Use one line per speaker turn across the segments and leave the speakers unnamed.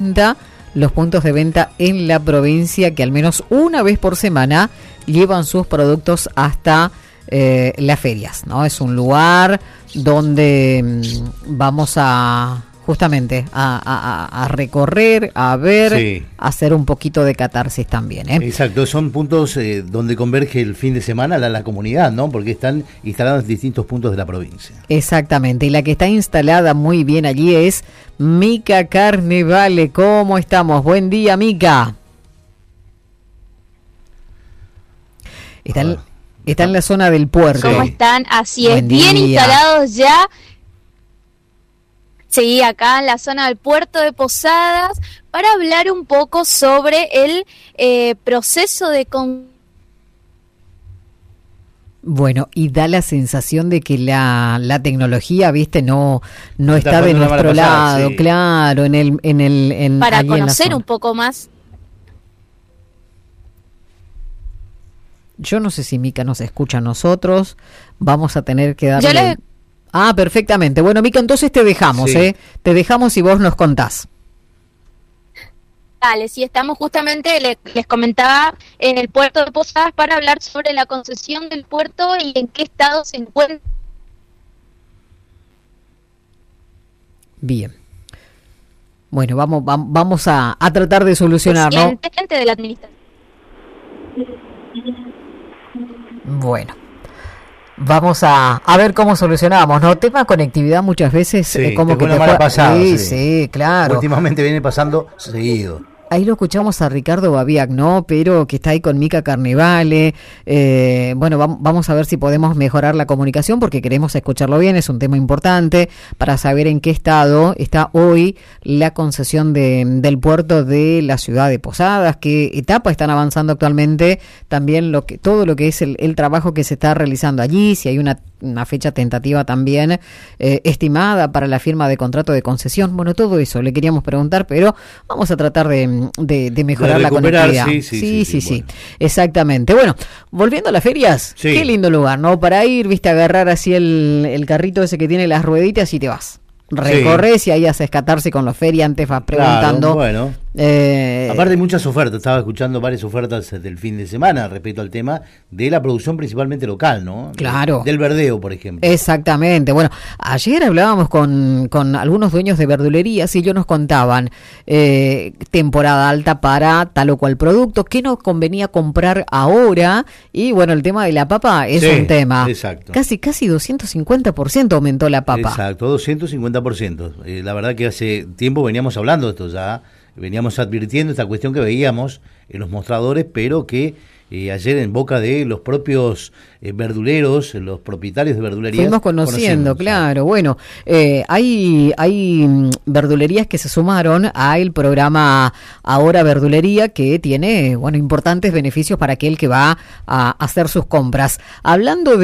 50 los puntos de venta en la provincia que al menos una vez por semana llevan sus productos hasta las ferias, ¿no? Es un lugar donde vamos a justamente a recorrer, a ver, sí, a hacer un poquito de catarsis también, ¿eh?
Exacto, son puntos donde converge el fin de semana la comunidad, ¿no? Porque están instalados en distintos puntos de la provincia.
Exactamente, y la que está instalada muy bien allí es Mica Carnevale. ¿Cómo estamos? Buen día, Mica. Está en la zona del puerto.
¿Cómo están? Así
Buen
es, bien
día.
Instalados ya. Sí, acá en la zona del puerto de Posadas, para hablar un poco sobre el proceso de...
Bueno, y da la sensación de que la tecnología, viste, no está de nuestro lado, sí, claro,
para conocer un poco más.
Yo no sé si Mica nos escucha a nosotros, vamos a tener que darle... Ah, perfectamente. Bueno, Mica, entonces te dejamos, sí, te dejamos y vos nos contás.
Dale, sí, estamos justamente, les comentaba, en el puerto de Posadas para hablar sobre la concesión del puerto y en qué estado se encuentra.
Bien. Bueno, vamos a tratar de solucionar, ¿no?
Gente de la administración.
Bueno. Vamos a ver cómo solucionamos, ¿no? Tema conectividad muchas veces,
sí,
como que te
mala pasada,
sí, claro.
Últimamente viene pasando seguido.
Ahí lo escuchamos a Ricardo Babiak, ¿no? Pero que está ahí con Mica Carnevale. Bueno, vamos a ver si podemos mejorar la comunicación porque queremos escucharlo bien. Es un tema importante para saber en qué estado está hoy la concesión del puerto de la ciudad de Posadas, qué etapa están avanzando actualmente, también todo lo que es el trabajo que se está realizando allí, si hay una fecha tentativa también estimada para la firma de contrato de concesión. Bueno, todo eso le queríamos preguntar, pero vamos a tratar de mejorar la conectividad. Sí. Exactamente. Bueno, volviendo a las ferias, sí, qué lindo lugar, ¿no? Para ir, viste, agarrar así el carrito ese que tiene las rueditas y te vas. Recorres, sí, y ahí haces catarse con los feriantes, vas preguntando.
Claro, bueno. Aparte hay muchas ofertas, estaba escuchando varias ofertas del fin de semana respecto al tema de la producción principalmente local, ¿no?
Claro.
Del verdeo, por ejemplo.
Exactamente. Bueno, ayer hablábamos con algunos dueños de verdulerías y ellos nos contaban temporada alta para tal o cual producto, qué nos convenía comprar ahora, y bueno, el tema de la papa es un tema.
Exacto.
Casi 250% aumentó la papa.
Exacto, 250%. La verdad que hace tiempo veníamos hablando de esto ya, veníamos advirtiendo esta cuestión que veíamos en los mostradores, pero que ayer en boca de los propios verduleros, los propietarios de verdulerías,
fuimos conociendo, claro. Bueno, hay verdulerías que se sumaron a el programa Ahora Verdulería, que tiene, bueno, importantes beneficios para aquel que va a hacer sus compras. Hablando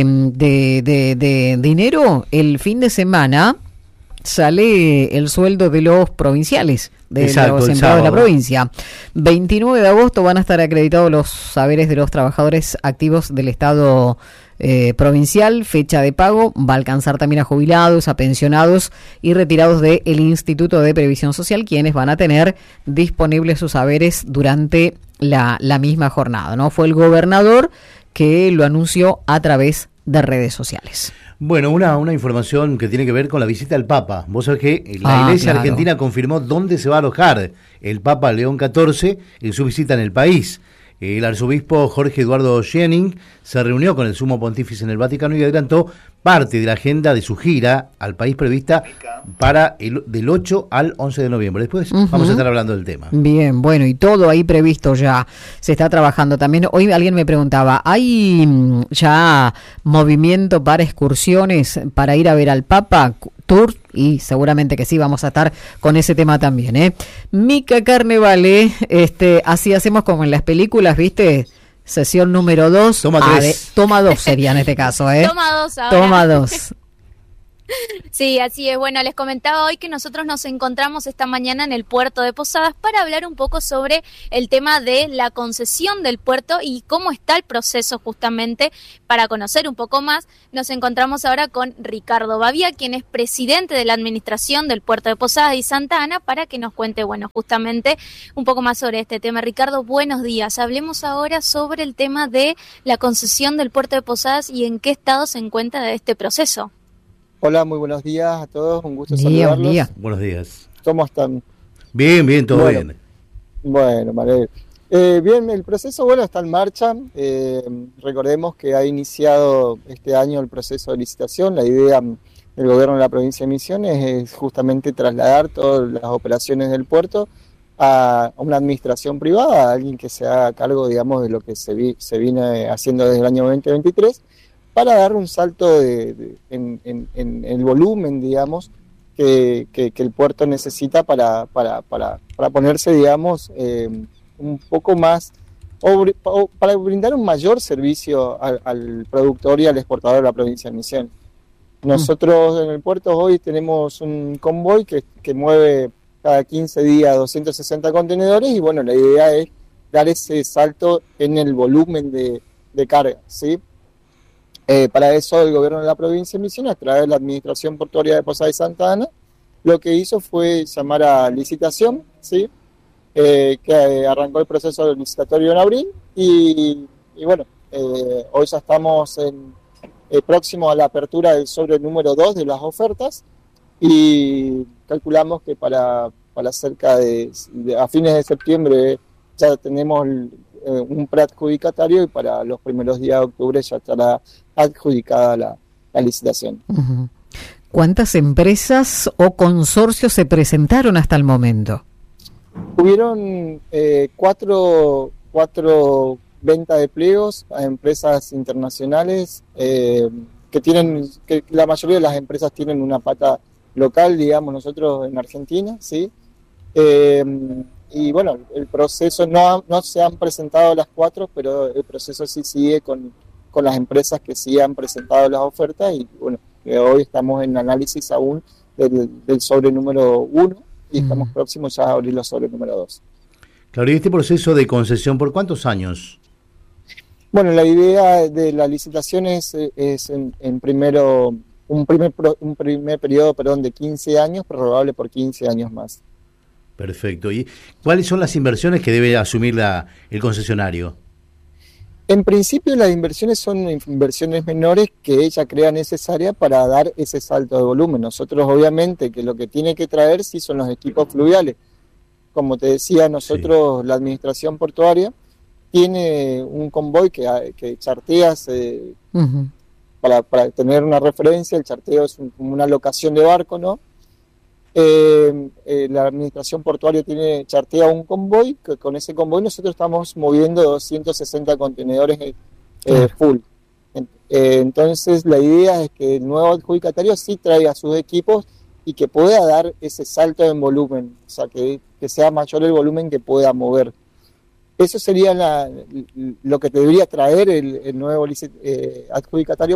de dinero, el fin de semana sale el sueldo de los provinciales, de los empleados de la provincia. 29 de agosto van a estar acreditados los saberes de los trabajadores activos del Estado provincial. Fecha de pago va a alcanzar también a jubilados, a pensionados y retirados del Instituto de Previsión Social, quienes van a tener disponibles sus saberes durante la misma jornada, ¿no? Fue el gobernador que lo anunció a través de redes sociales.
Bueno, una información que tiene que ver con la visita del Papa. Vos sabés que la Iglesia Argentina confirmó dónde se va a alojar el Papa León XIV en su visita en el país. El arzobispo Jorge Eduardo Schenning se reunió con el sumo pontífice en el Vaticano y adelantó parte de la agenda de su gira al país prevista para del 8 al 11 de noviembre. Después vamos a estar hablando del tema.
Bien, bueno, y todo ahí previsto ya, se está trabajando también. Hoy alguien me preguntaba, ¿hay ya movimiento para excursiones para ir a ver al Papa? Tour, y seguramente que sí, vamos a estar con ese tema también, Mica Carnevale, así hacemos como en las películas, ¿viste? Sesión número 2.
Toma 3.
Toma 2 sería en este caso,
Toma 2 ahora.
Toma 2.
Sí, así es. Bueno, les comentaba hoy que nosotros nos encontramos esta mañana en el puerto de Posadas para hablar un poco sobre el tema de la concesión del puerto y cómo está el proceso justamente. Para conocer un poco más, nos encontramos ahora con Ricardo Bavía, quien es presidente de la administración del puerto de Posadas y Santa Ana, para que nos cuente, bueno, justamente un poco más sobre este tema. Ricardo, buenos días. Hablemos ahora sobre el tema de la concesión del puerto de Posadas y en qué estado se encuentra de este proceso.
Hola, muy buenos días a todos, un gusto saludarlos.
Buenos días.
¿Cómo están?
Bien, todo bien.
Bueno, vale. Bien, el proceso, está en marcha. Recordemos que ha iniciado este año el proceso de licitación. La idea del gobierno de la provincia de Misiones es justamente trasladar todas las operaciones del puerto a una administración privada, a alguien que se haga cargo, digamos, de lo que se viene haciendo desde el año 2023, para dar un salto en el volumen, digamos, que el puerto necesita para ponerse, digamos, un poco más, o para brindar un mayor servicio al productor y al exportador de la provincia de Misiones. Nosotros en el puerto hoy tenemos un convoy que mueve cada 15 días 260 contenedores y, la idea es dar ese salto en el volumen de carga, ¿sí? Para eso el gobierno de la provincia de Misiones, a través de la Administración Portuaria de Posadas y Santa Ana, lo que hizo fue llamar a licitación, ¿sí? Que arrancó el proceso del licitatorio en abril y hoy ya estamos próximos a la apertura del sobre número 2 de las ofertas y calculamos que para cerca a fines de septiembre ya tenemos un preadjudicatario y para los primeros días de octubre ya estará adjudicada la licitación.
Uh-huh. ¿Cuántas empresas o consorcios se presentaron hasta el momento?
Hubieron cuatro ventas de pliegos a empresas internacionales que la mayoría de las empresas tienen una pata local, digamos nosotros en Argentina, ¿sí? Y el proceso no se han presentado las 4, pero el proceso sí sigue con las empresas que sí han presentado las ofertas y hoy estamos en análisis aún del sobre número 1 y estamos próximos ya a abrir los sobre número 2.
Claro, ¿y este proceso de concesión por cuántos años?
La idea de la licitación es en primero un primer periodo, de 15 años, prorrogable por 15 años más.
Perfecto. ¿Y cuáles son las inversiones que debe asumir el concesionario?
En principio las inversiones son inversiones menores que ella crea necesarias para dar ese salto de volumen. Nosotros obviamente que lo que tiene que traer sí son los equipos fluviales. Como te decía, nosotros la administración portuaria tiene un convoy que chartea
uh-huh.
para tener una referencia. El charteo es como una locación de barco, ¿no? La administración portuaria chartea un convoy, que con ese convoy nosotros estamos moviendo 260 contenedores full. Entonces la idea es que el nuevo adjudicatario sí traiga sus equipos y que pueda dar ese salto en volumen, o sea, que sea mayor el volumen que pueda mover. Eso sería lo que debería traer el nuevo adjudicatario,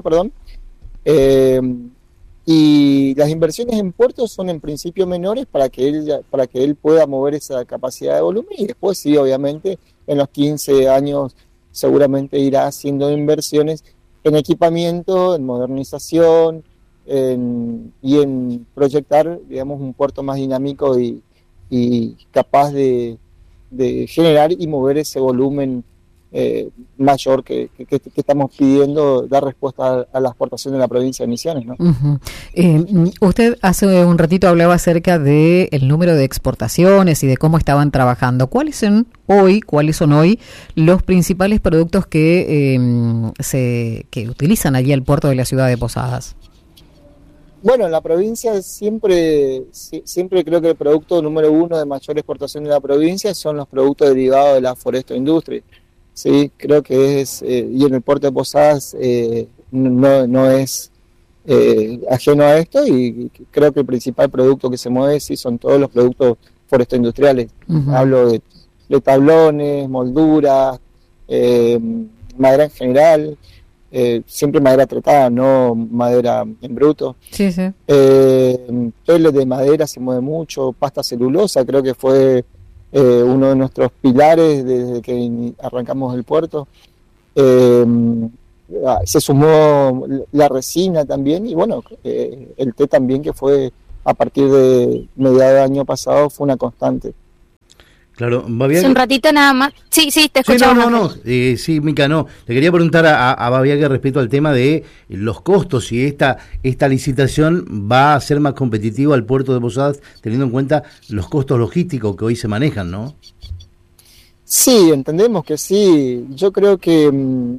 y las inversiones en puertos son en principio menores para que él pueda mover esa capacidad de volumen y después sí, obviamente, en los 15 años seguramente irá haciendo inversiones en equipamiento, en modernización y en proyectar, digamos, un puerto más dinámico y capaz de generar y mover ese volumen mayor que estamos pidiendo, dar respuesta a la exportación de la provincia de Misiones, ¿no?
Uh-huh. Usted hace un ratito hablaba acerca de el número de exportaciones y de cómo estaban trabajando. ¿Cuáles son hoy los principales productos que utilizan allí el puerto de la ciudad de Posadas?
En la provincia siempre creo que el producto número 1 de mayor exportación de la provincia son los productos derivados de la foresto-industria. Sí, creo que y en el puerto de Posadas no es ajeno a esto y creo que el principal producto que se mueve sí son todos los productos foresto-industriales. Uh-huh. Hablo de tablones, molduras, madera en general, siempre madera tratada, no madera en bruto.
Sí, sí.
Pellet de madera se mueve mucho, pasta celulosa creo que fue uno de nuestros pilares desde que arrancamos el puerto. Se sumó la resina también y bueno, el té también, que fue a partir de mediados del año pasado, fue una constante.
Claro,
Hace un ratito nada más. Sí, te escuchamos.
Sí, Mica, no. Le quería preguntar a Babiaque respecto al tema de los costos, si esta licitación va a ser más competitiva al puerto de Posadas, teniendo en cuenta los costos logísticos que hoy se manejan, ¿no?
Sí, entendemos que sí. Yo creo que,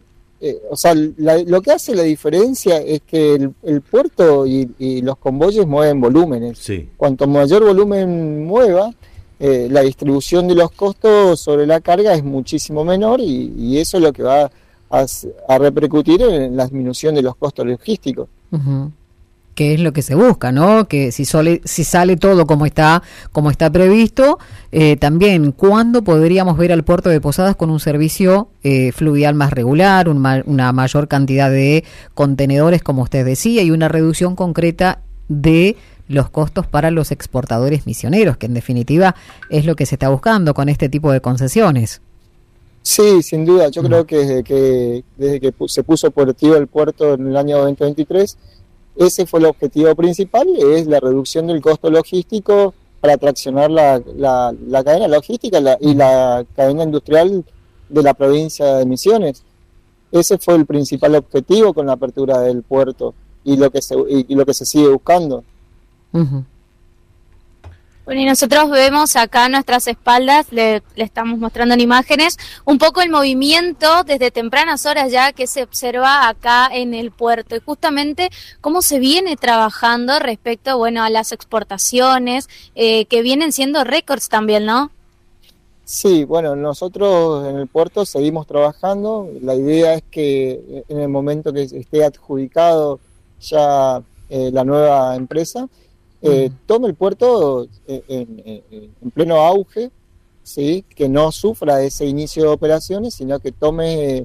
lo que hace la diferencia es que el puerto y los convoyes mueven volúmenes. Sí. Cuanto mayor volumen mueva, la distribución de los costos sobre la carga es muchísimo menor y eso es lo que va a repercutir en la disminución de los costos logísticos.
Uh-huh. Que es lo que se busca, ¿no? Que si sale todo como está previsto, también ¿cuándo podríamos ver al puerto de Posadas con un servicio fluvial más regular, una mayor cantidad de contenedores, como usted decía, y una reducción concreta de los costos para los exportadores misioneros, que en definitiva es lo que se está buscando con este tipo de concesiones?
Sí, sin duda. Yo creo que desde que se puso operativo el puerto en el año 2023, ese fue el objetivo principal, es la reducción del costo logístico para traccionar la cadena logística y la cadena industrial de la provincia de Misiones. Ese fue el principal objetivo con la apertura del puerto y lo que se sigue buscando.
Uh-huh.
Bueno, y nosotros vemos acá a nuestras espaldas, le estamos mostrando en imágenes, un poco el movimiento desde tempranas horas ya que se observa acá en el puerto, y justamente cómo se viene trabajando respecto, bueno, a las exportaciones, que vienen siendo récords también, ¿no?
Sí, bueno, nosotros en el puerto seguimos trabajando. La idea es que en el momento que esté adjudicado ya la nueva empresa, tome el puerto en pleno auge, ¿sí? Que no sufra ese inicio de operaciones, sino que tome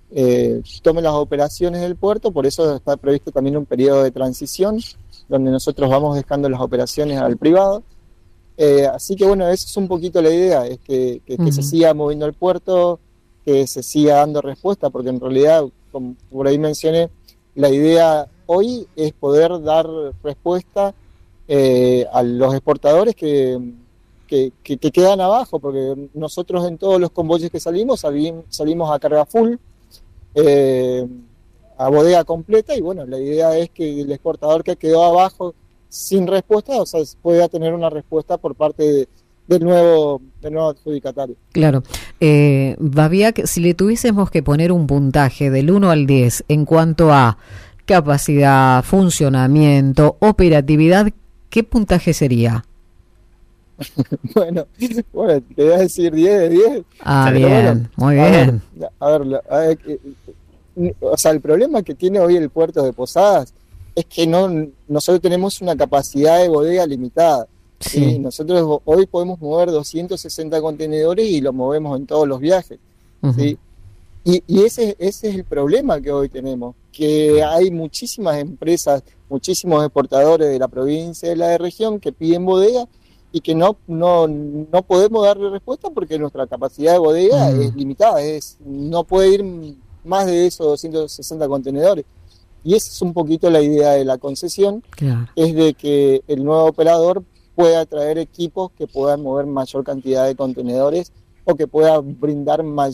las operaciones del puerto. Por eso está previsto también un periodo de transición, donde nosotros vamos dejando las operaciones al privado. Así que bueno, esa es un poquito la idea, es que se siga moviendo el puerto, que se siga dando respuesta, porque en realidad, como por ahí mencioné, la idea hoy es poder dar respuesta a los exportadores que quedan abajo, porque nosotros en todos los convoyes que salimos a carga full, a bodega completa, y bueno, la idea es que el exportador que quedó abajo sin respuesta, o sea, pueda tener una respuesta por parte del nuevo adjudicatario.
Claro. Babiaque, si le tuviésemos que poner un puntaje del 1 al 10 en cuanto a capacidad, funcionamiento, operatividad, ¿qué puntaje sería?
Bueno, te voy a decir 10 de 10.
Ah, bien, bueno, muy bien.
A ver, o sea, el problema que tiene hoy el puerto de Posadas es que nosotros tenemos una capacidad de bodega limitada. Sí. ¿Sí? Nosotros hoy podemos mover 260 contenedores y los movemos en todos los viajes. Uh-huh. ¿Sí? Y ese es el problema que hoy tenemos, que hay muchísimas empresas, muchísimos exportadores de la provincia y de la región que piden bodega y que no podemos darle respuesta porque nuestra capacidad de bodega es limitada, no puede ir más de esos 260 contenedores. Y esa es un poquito la idea de la concesión, claro. Es de que el nuevo operador pueda traer equipos que puedan mover mayor cantidad de contenedores o que pueda brindar una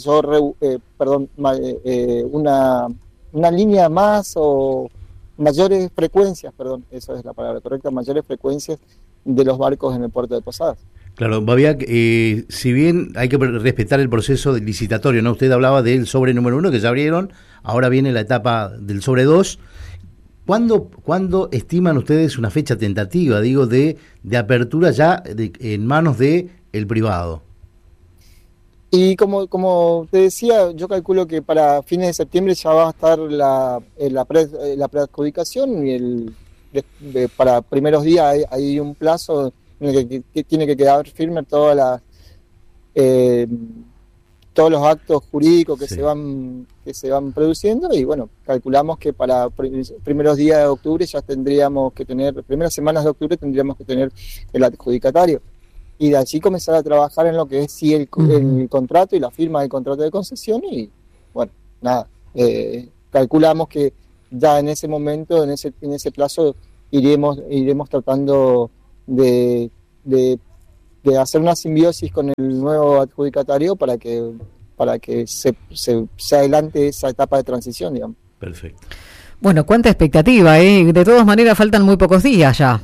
línea más o mayores frecuencias, esa es la palabra correcta, mayores frecuencias de los barcos en el puerto de Posadas.
Claro, Babiaque, si bien hay que respetar el proceso de licitatorio, ¿no? Usted hablaba del sobre número 1 que ya abrieron, ahora viene la etapa del sobre 2. ¿Cuándo estiman ustedes una fecha tentativa, digo, de apertura ya en manos de el privado?
Y como te decía, yo calculo que para fines de septiembre ya va a estar la preadjudicación y para primeros días hay un plazo en el que tiene que quedar firme todas todos los actos jurídicos que
Sí.
se van produciendo, y bueno, calculamos que para primeros días de octubre ya tendríamos que tener, primeras semanas de octubre tendríamos que tener el adjudicatario, y de allí comenzar a trabajar en lo que es sí el contrato y la firma del contrato de concesión, y bueno, nada, calculamos que ya en ese momento, en ese plazo, iremos tratando de hacer una simbiosis con el nuevo adjudicatario para que se adelante esa etapa de transición, digamos.
Perfecto.
Bueno, cuánta expectativa, ¿eh? De todas maneras faltan muy pocos días ya.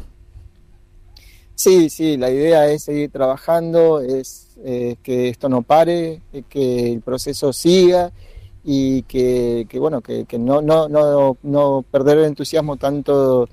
Sí, la idea es seguir trabajando, es que esto no pare, que el proceso siga, y que no perder el entusiasmo tanto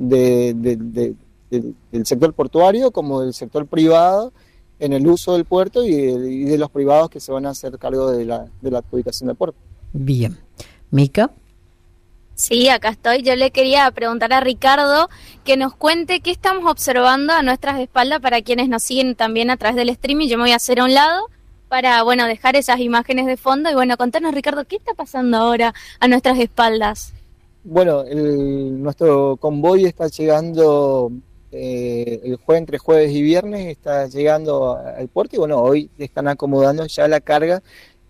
del sector portuario como del sector privado en el uso del puerto, y de los privados que se van a hacer cargo de la adjudicación del puerto.
Bien. Mica.
Sí, acá estoy. Yo le quería preguntar a Ricardo que nos cuente qué estamos observando a nuestras espaldas para quienes nos siguen también a través del streaming. Yo me voy a hacer a un lado para, bueno, dejar esas imágenes de fondo. Y bueno, contanos, Ricardo, ¿qué está pasando ahora a nuestras espaldas?
Bueno, nuestro convoy está llegando entre jueves y viernes, está llegando al puerto, y bueno, hoy están acomodando ya la carga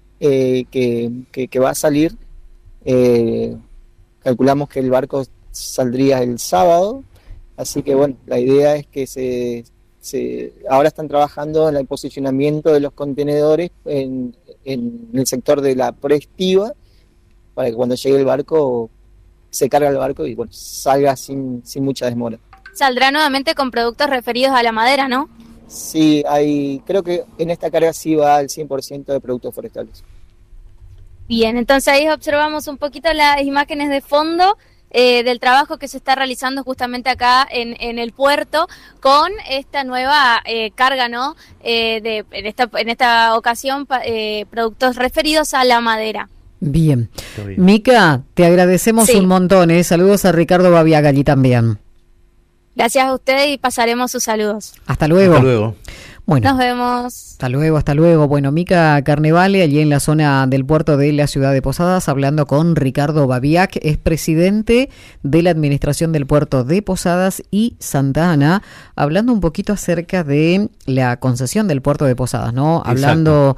que va a salir. Calculamos que el barco saldría el sábado, así que bueno, la idea es que ahora están trabajando en el posicionamiento de los contenedores en el sector de la preestiva, para que cuando llegue el barco se cargue el barco y bueno, salga sin mucha demora.
Saldrá nuevamente con productos referidos a la madera, ¿no?
Sí, creo que en esta carga sí va al 100% de productos forestales.
Bien, entonces ahí observamos un poquito las imágenes de fondo del trabajo que se está realizando justamente acá en el puerto con esta nueva carga, ¿no? En esta ocasión productos referidos a la madera.
Bien. Mica, te agradecemos un montón, ¿eh? Saludos a Ricardo Babiagalli también.
Gracias a ustedes y pasaremos sus saludos.
Hasta luego.
Hasta luego.
Bueno,
nos vemos.
Hasta luego. Bueno, Mica Carnevale, allí en la zona del puerto de la ciudad de Posadas, hablando con Ricardo Babiac, es presidente de la administración del puerto de Posadas y Santa Ana, hablando un poquito acerca de la concesión del puerto de Posadas, ¿no? Exacto. Hablando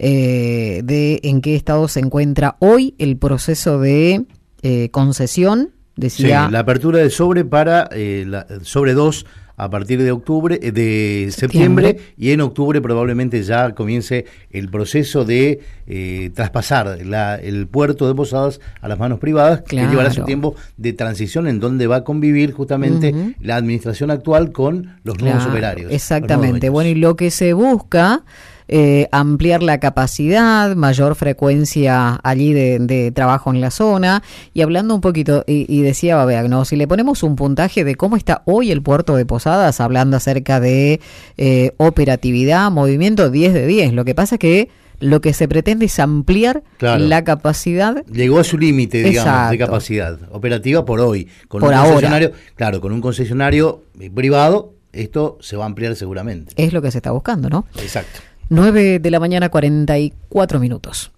de en qué estado se encuentra hoy el proceso de concesión. Decía,
sí, la apertura de sobre para sobre 2 a partir de septiembre, y en octubre probablemente ya comience el proceso de traspasar el puerto de Posadas a las manos privadas, que llevará su tiempo de transición en donde va a convivir justamente la administración actual con los nuevos operarios.
Exactamente. Bueno, y lo que se busca ampliar la capacidad, mayor frecuencia allí de trabajo en la zona. Y hablando un poquito, y decía Babiac, ¿no? Si le ponemos un puntaje de cómo está hoy el puerto de Posadas, hablando acerca de operatividad, movimiento, 10 de 10. Lo que pasa es que lo que se pretende es ampliar la capacidad.
Llegó a su límite, digamos, de capacidad operativa por hoy. Con un concesionario, claro, con un concesionario privado, esto se va a ampliar seguramente.
Es lo que se está buscando, ¿no?
Exacto.
9 de la mañana, 44 minutos.